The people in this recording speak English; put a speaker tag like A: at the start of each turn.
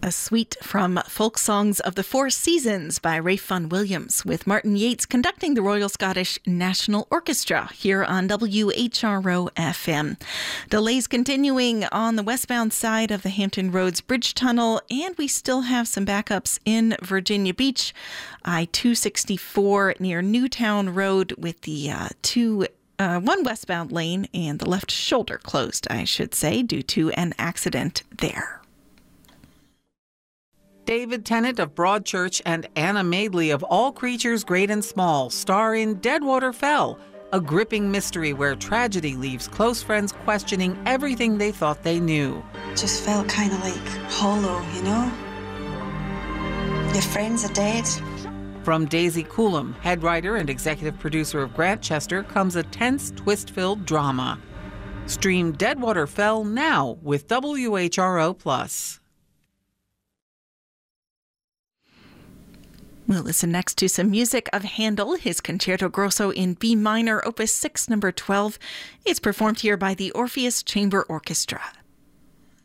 A: A suite from Folk Songs of the Four Seasons by Ralph Vaughan Williams, with Martin Yates conducting the Royal Scottish National Orchestra here on WHRO FM. Delays continuing on the westbound side of the Hampton Roads Bridge Tunnel, and we still have some backups in Virginia Beach. I-264 near Newtown Road with the one westbound lane and the left shoulder closed, I should say, due to an accident there.
B: David Tennant of Broadchurch and Anna Madeley of All Creatures Great and Small star in Deadwater Fell, a gripping mystery where tragedy leaves close friends questioning everything they thought they knew.
C: Just felt kind of like hollow, you know? Your friends are dead.
B: From Daisy Coulomb, head writer and executive producer of Grantchester, comes a tense, twist-filled drama. Stream Deadwater Fell now with WHRO+.
A: We'll listen next to some music of Handel, his Concerto Grosso in B minor, Opus 6, number 12. It's performed here by the Orpheus Chamber Orchestra.